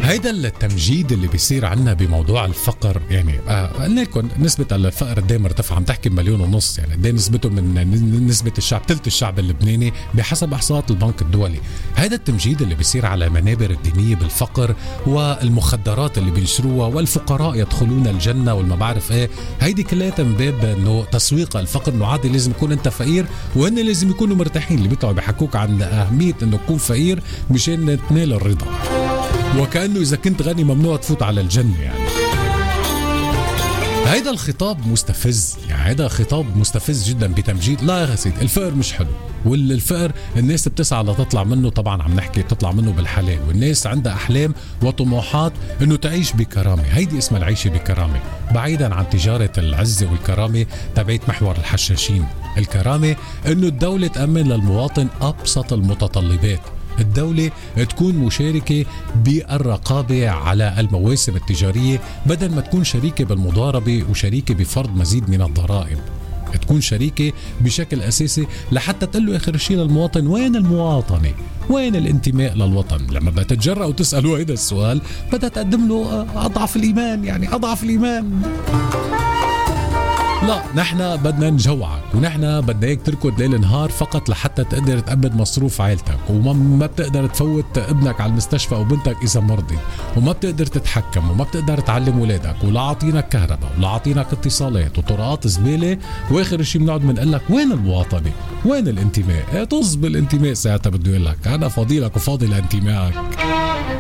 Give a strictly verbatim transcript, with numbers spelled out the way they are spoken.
هيدا التمجيد اللي بيصير عنا بموضوع الفقر، يعني قلنا لكم نسبة الفقر قد ايه مرتفعة، عم تحكي مليون ونص، يعني قد ايه نسبته من نسبة الشعب، ثلث الشعب اللبناني بحسب احصاءات البنك الدولي. هيدا التمجيد اللي بيصير على منابر الدينية بالفقر والمخدرات اللي بينشروها والفقراء يدخلون الجنة والما بعرف ايه، هيدي كلها من باب انه تسويق الفقر، انه عادي لازم يكون انت فقير وهن لازم يكونوا مرتاحين، اللي بيطلعوا بيحكوك عن اهمية انه تكون فقير مشان تنال الرضا، وكأنه إذا كنت غني ممنوع تفوت على الجنة. يعني هيدا الخطاب مستفز، يعني هيدا خطاب مستفز جدا بتمجيد. لا يا سيدي، الفقر مش حلو، والفقر الناس بتسعى لتطلع منه، طبعا عم نحكي تطلع منه بالحلال، والناس عندها أحلام وطموحات إنه تعيش بكرامة. هيدي اسمها العيش بكرامة، بعيدا عن تجارة العزة والكرامة تبعت محور الحشاشين. الكرامة إنه الدولة تأمن للمواطن أبسط المتطلبات، الدولة تكون مشاركة بالرقابة على المواسم التجارية بدل ما تكون شريكة بالمضاربة وشريكة بفرض مزيد من الضرائب، تكون شريكة بشكل أساسي لحتى تقول له آخر شيء للمواطن وين المواطنة، وين الانتماء للوطن. لما بتتجرأ وتسأله هذا السؤال بدها تقدم له أضعف الإيمان، يعني أضعف الإيمان. لا، نحن بدنا نجوعك، ونحن بدنا اياك تركض ليل نهار فقط لحتى تقدر تقبض مصروف عائلتك، وما بتقدر تفوت ابنك على المستشفى او بنتك اذا مرضي، وما بتقدر تتحكم، وما بتقدر تعلم ولادك، ولا عاطينك كهرباء، ولا عاطينك اتصالات، وطرقات زباله، واخر شيء بنقعد بنقول لك وين المواطنه؟ وين الانتماء؟ طز بالانتماء، ساعتها بده يقول لك انا فاضيلك وفاضي لانتمائك.